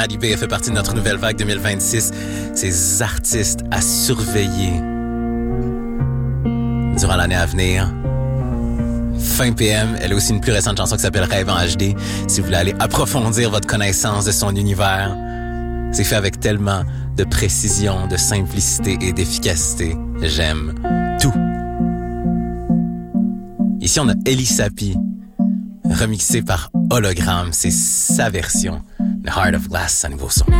Maddie B fait partie de notre nouvelle vague 2026. Ces artistes à surveiller durant l'année à venir. Fin PM, elle a aussi une plus récente chanson qui s'appelle Rêve en HD. Si vous voulez aller approfondir votre connaissance de son univers, c'est fait avec tellement de précision, de simplicité et d'efficacité. J'aime tout. Ici, on a Elie Sapi, remixé par Hologramme. C'est sa version de Heart of Glass, sa nouveau son.